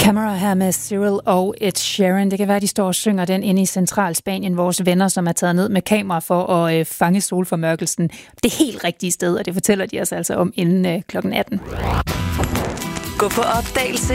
Camera her med Cyril og Ed Sheeran. Det kan være, at de står og synger den inde i Centralspanien. Vores venner, som er taget ned med kamera for at fange solformørkelsen. Det helt rigtige sted, og det fortæller de os altså om inden kl. 18. Gå på opdagelse